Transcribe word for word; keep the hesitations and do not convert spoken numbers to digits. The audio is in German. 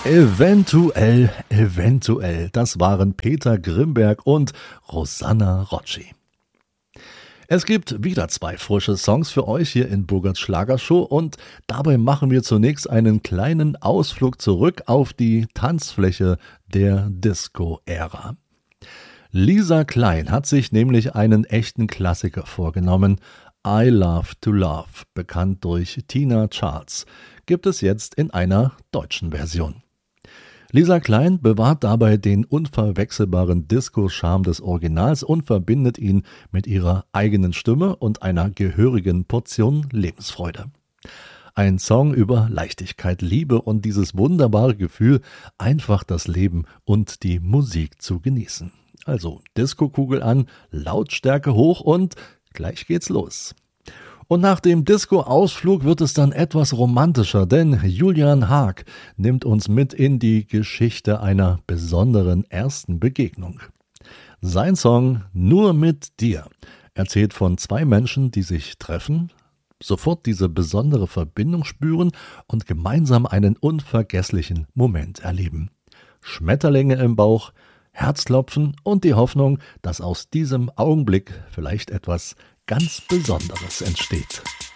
Eventuell, eventuell, das waren Peter Grimberg und Rosanna Rocci. Es gibt wieder zwei frische Songs für euch hier in Burgerts Schlagershow und dabei machen wir zunächst einen kleinen Ausflug zurück auf die Tanzfläche der Disco-Ära. Lisa Klein hat sich nämlich einen echten Klassiker vorgenommen. I Love to Love, bekannt durch Tina Charles, gibt es jetzt in einer deutschen Version. Lisa Klein bewahrt dabei den unverwechselbaren Disco-Charme des Originals und verbindet ihn mit ihrer eigenen Stimme und einer gehörigen Portion Lebensfreude. Ein Song über Leichtigkeit, Liebe und dieses wunderbare Gefühl, einfach das Leben und die Musik zu genießen. Also Disco-Kugel an, Lautstärke hoch und gleich geht's los. Und nach dem Disco-Ausflug wird es dann etwas romantischer, denn Julian Haag nimmt uns mit in die Geschichte einer besonderen ersten Begegnung. Sein Song »Nur mit dir« erzählt von zwei Menschen, die sich treffen, sofort diese besondere Verbindung spüren und gemeinsam einen unvergesslichen Moment erleben. Schmetterlinge im Bauch, Herzklopfen und die Hoffnung, dass aus diesem Augenblick vielleicht etwas ganz Besonderes entsteht.